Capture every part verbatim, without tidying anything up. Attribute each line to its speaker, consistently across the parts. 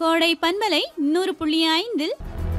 Speaker 1: கோடை பன்மலை நூறு புள்ளி ஐந்தில்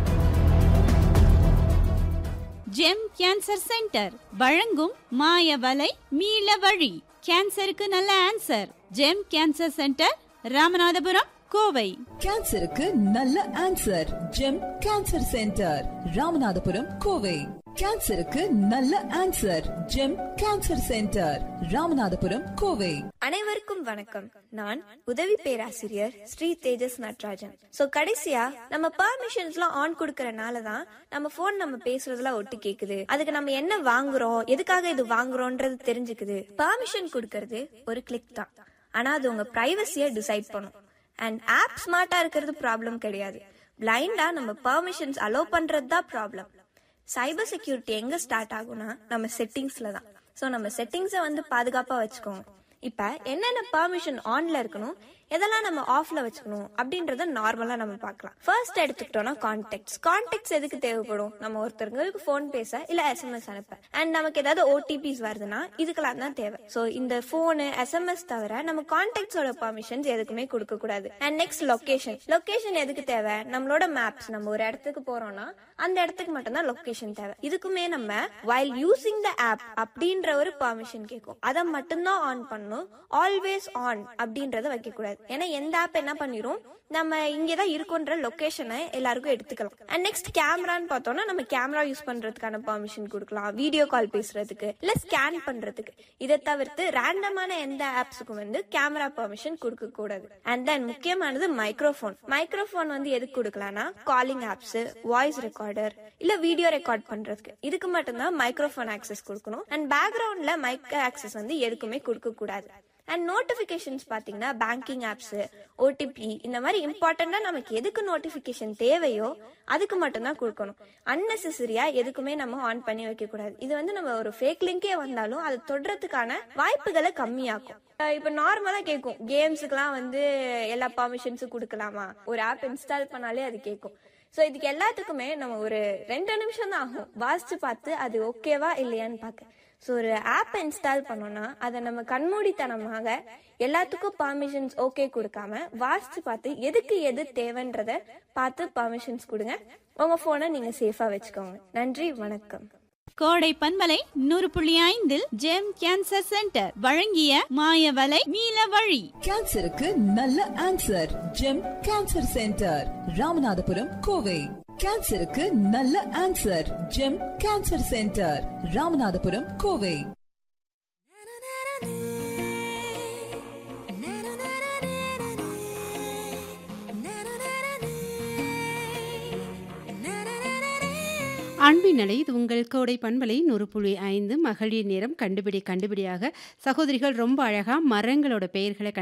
Speaker 1: ஜெம் கேன்சர் சென்டர் வழங்கும் மாய வலை மீள வழி. கேன்சருக்கு நல்ல answer. GeM cancer centre, Ramanathapuram, Kovai.
Speaker 2: கேன்சருக்கு நல்ல answer. GeM cancer centre, Ramanathapuram, Kovai. கேன்சருக்கு நல்ல answer. GeM cancer centre, Ramanathapuram, Kovai.
Speaker 3: அனைவருக்கும் வணக்கம். நான் உதவி பேராசிரியர் ஸ்ரீ தேஜஸ் நட்ராஜன். சோ கடைசியா நம்ம பர்மிஷன்ஸ்லாம் ஆன் கொடுக்கறனாலதான் நம்ம போன் நம்ம பேசுறதுல ஒட்டு கேக்குது. அதுக்கு நம்ம என்ன வாங்குறோம், எதுக்காக இது வாங்குறோம்ன்றது தெரிஞ்சுக்குது. பர்மிஷன் கொடுக்கறது ஒரு கிளிக் தான். ஆனா அது உங்க பிரைவசியை டிசைட் பண்ணும். அண்ட் ஆப் ஸ்மார்ட்டா இருக்கிறது ப்ராப்ளம் கிடையாது. பிளைண்டா நம்ம பர்மிஷன்ஸ் அலோ பண்றது தான் ப்ராப்ளம். சைபர் செக்யூரிட்டி எங்க ஸ்டார்ட் ஆகும்னா நம்ம செட்டிங்ஸ்ல தான். சோ நம்ம செட்டிங்ஸை வந்து பாதுகாப்பா வச்சுக்கோங்க. இப்ப என்னென்ன பெர்மிஷன் ஆன்ல இருக்கணும், எதெல்லாம் நம்ம ஆஃப்ல வச்சுக்கணும் அப்படின்றத நார்மலா நம்ம பார்க்கலாம். ஃபர்ஸ்ட் எடுத்துக்கிட்டோம்னா கான்டாக்ட்ஸ். கான்டாக்ட்ஸ் எதுக்கு தேவைப்படும்? நம்ம ஒருத்தருக்கு போன் பேச இல்ல எஸ்எம்எஸ் அனுப்ப, அண்ட் நமக்கு ஏதாவது ஓடிபிஸ் வருதுன்னா இதுக்கெல்லாம் தான் தேவை. சோ இந்த போனு எஸ்எம்எஸ் தவிர நம்ம கான்டாக்ட்ஸோட பெர்மிஷன்ஸ் எதுக்குமே கொடுக்க கூடாது. And next location. லொகேஷன் எதுக்கு தேவை? நம்மளோட மேப்ஸ், நம்ம ஒரு இடத்துக்கு போறோம்னா அந்த இடத்துக்கு மட்டும் தான் லொகேஷன் தேவை. இதுக்குமே நம்ம while using the app அப்படின்ற ஒரு பெர்மிஷன் கேட்கும். அதை மட்டும்தான் ஆன் பண்ணணும். ஆல்வேஸ் ஆன் அப்படின்றத வைக்க கூடாது. ஏன்னா எந்த ஆப் என்ன பண்ணிரும், நம்ம இங்கதான் இருக்கோன்ற லொகேஷனை எல்லாருக்கும் எடுத்துக்கலாம். அண்ட் நெக்ஸ்ட் கேமரான்னு பார்த்தோம்னா நம்ம கேமரா யூஸ் பண்றதுக்கான பெர்மிஷன் கொடுக்கலாம், வீடியோ கால் பேசுறதுக்கு இல்ல ஸ்கேன் பண்றதுக்கு. இதை தவிர்த்து ரேண்டமான எந்த ஆப்ஸுக்கும் வந்து கேமரா பெர்மிஷன் கொடுக்க கூடாது. அண்ட் தென் முக்கியமானது மைக்ரோஃபோன். மைக்ரோஃபோன் வந்து எதுக்கு கொடுக்கலாம்னா காலிங் ஆப்ஸ், வாய்ஸ் ரெக்கார்டர் இல்ல வீடியோ ரெக்கார்ட் பண்றதுக்கு. இதுக்கு மட்டும்தான் மைக்ரோஃபோன் ஆக்சஸ் கொடுக்கணும். அண்ட் பேக்ரவுண்ட்ல மைக் ஆக்சஸ் வந்து எதுக்குமே கொடுக்க கூடாது. அண்ட் நோட்டிபிகேஷன்ஸ் பாத்தீங்கன்னா பேங்கிங் ஆப்ஸ், ஓடிபி இந்த மாதிரி இம்பார்ட்டண்டா நமக்கு எதுக்கு நோட்டிபிகேஷன் தேவையோ அதுக்கு மட்டும் தான் கொடுக்கணும். அன்னெசரியா எதுக்குமே நம்ம ஆன் பண்ணி வைக்க கூடாது. இது வந்து நம்ம ஒரு ஃபேக் லிங்கே வந்தாலும் அது தொடுறதுக்கான வாய்ப்புகளை கம்மியாக்கும். இப்ப நார்மலா கேட்கும், கேம்ஸுக்குலாம் வந்து எல்லா பர்மிஷன்ஸும் கொடுக்கலாமா, ஒரு ஆப் இன்ஸ்டால் பண்ணாலே அது கேட்கும். சோ இதுக்கு எல்லாத்துக்குமே நம்ம ஒரு ரெண்டு நிமிஷம் தான் ஆகும் வாசிச்சு பார்த்து அது ஓகேவா இல்லையான்னு பார்க்க. ஸோ ஒரு ஆப் இன்ஸ்டால் பண்ணோம்னா அதை நம்ம கண்மூடித்தனமாக எல்லாத்துக்கும் பர்மிஷன்ஸ் ஓகே கொடுக்காம வாசிச்சு பார்த்து எதுக்கு எது தேவைன்றத பார்த்து பர்மிஷன்ஸ் கொடுங்க. உங்க போனை நீங்க சேஃபா வச்சுக்கோங்க. நன்றி, வணக்கம்.
Speaker 1: கோடை பன்மலை நூறு புள்ளி ஐந்தில் ஜெம் கேன்சர் சென்டர் வழங்கிய மாய வலை மீள வழி.
Speaker 2: கேன்சருக்கு நல்ல answer. GeM cancer centre, Ramanathapuram, Kovai. கேன்சருக்கு நல்ல answer. GeM cancer centre, Ramanathapuram, Kovai.
Speaker 4: அன்பின் நிலை இது உங்கள் கோடை பண்பலை நூறு புள்ளி ஐந்து. மகளிர் நேரம். கண்டுபிடி கண்டுபிடியாக சகோதரிகள் ரொம்ப அழகா மரங்களோட பெயர்களை